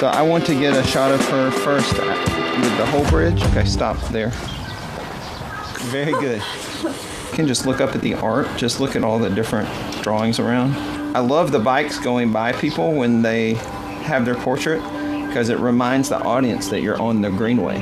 So I want to get a shot of her first with the whole bridge. Okay, stop there. Very good. You can just look up at the art. Just look at all the different drawings around. I love the bikes going by people when they have their portrait because it reminds the audience that you're on the greenway.